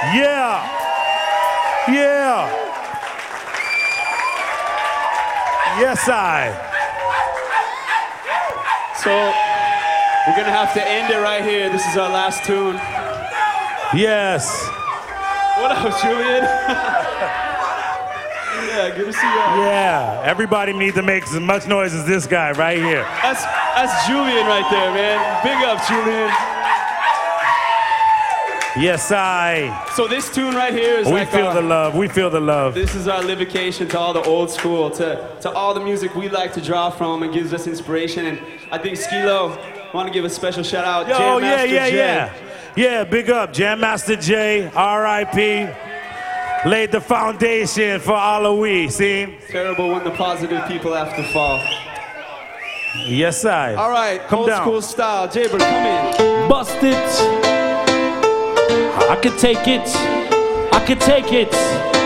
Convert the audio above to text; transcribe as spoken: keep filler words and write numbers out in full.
Yeah. Yeah. Yes, I. So we're gonna have to end it right here. This is our last tune. Yes. What up, Julian? Yeah, good to see you. Yeah. Everybody needs to make as much noise as this guy right here. That's that's Julian right there, man. Big up, Julian. Yes, I. So this tune right here is we like feel our, the love. We feel the love. This is our livocation to all the old school, to, to all the music we like to draw from and gives us inspiration. And I think Skee-Lo, I want to give a special shout out. Yo, Jam yeah, Master yeah, Jay. yeah. Yeah, big up. Jam Master Jay, R I P Laid the foundation for all of we, see? Terrible when the positive people have to fall. Yes, I. All right, come old down. school style. Jaybird, come in. Bust it. I could take it. I could take it.